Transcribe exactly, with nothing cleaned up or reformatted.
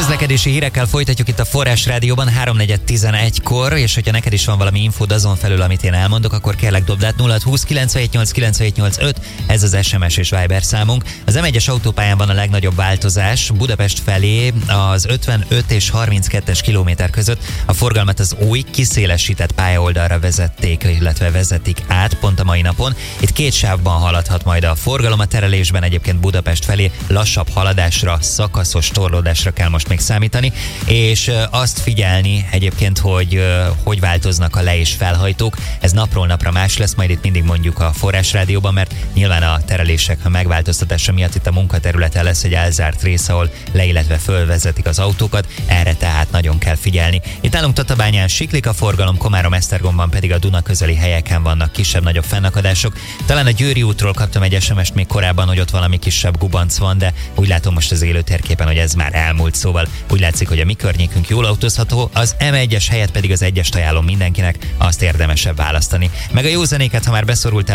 Közlekedési hírekkel folytatjuk itt a Forrás Rádióban háromnegyed tizenegykor, és hogyha neked is van valami infód azon felül, amit én elmondok, akkor kérlek dobd át nulla húsz kilencvenhét nyolc kilencvenhét nyolc öt, ez az es em es és Viber számunk. Az em egyes autópályán van a legnagyobb változás, Budapest felé az ötvenöt és harminckettes kilométer között a forgalmat az új, kiszélesített pályaoldalra vezették, illetve vezetik át pont a mai napon. Itt két sávban haladhat majd a forgalom, a terelésben egyébként Budapest felé lassabb haladásra, szakaszos torlódásra kell most még számítani, és azt figyelni egyébként, hogy hogy változnak a le- és felhajtók. Ez napról napra más lesz, majd itt mindig mondjuk a Forrás Rádióban, mert nyilván a terelések megváltoztatása miatt itt a munkaterületen lesz egy elzárt rész, ahol le, illetve fölvezetik az autókat, erre tehát nagyon kell figyelni. Itt nálunk Tatabányán siklik a forgalom, Komárom-Esztergomban pedig a Duna közeli helyeken vannak kisebb-nagyobb fennakadások. Talán a Győri útról kaptam egy es em est még korábban, hogy ott valami kisebb gubanc van, de úgy látom most az élő térképen, hogy ez már elmúlt, szóval úgy látszik, hogy a mi környékünk jól autózható, az em egyes helyett pedig az egyest ajánlom mindenkinek, azt érdemesebb választani. Meg a jó zenéket, ha már beszorultál